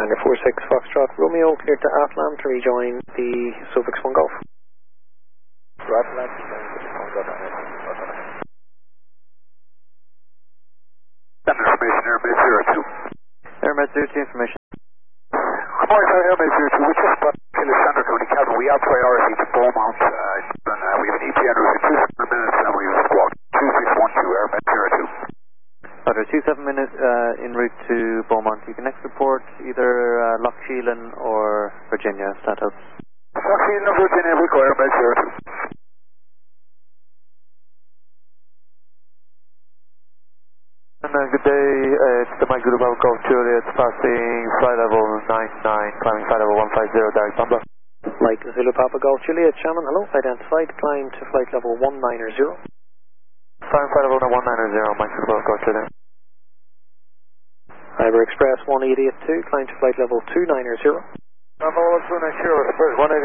Tango 46 Foxtrot Romeo, cleared to Atlam to rejoin the Suffix 1 Golf. Atlam, information, Airmed 02. Airmed 02 information. Good morning, sir, Airmed 02. We just got Alexander County Cabin. We have priority to Beaumont. And we have an ETA route in 27 minutes and we have squawk 2612, Airmed 02. Roger, 27 minutes en route to Beaumont. You can next report either Loch Sheelan or Virginia, if that helps. Loch Sheelan or Virginia, we go Airmed 02. Good day, it's the Mike Zulu Golf Juliet, passing flight level 99, climbing flight level 150, direct Papa. Mike Zulu Papa Golf Juliet, Shannon, hello, identified, climb to flight level 190. Climbing flight level 190, Mike Zulu Golf Juliet. Iber Express 1882, climb to flight level 290. Level 290,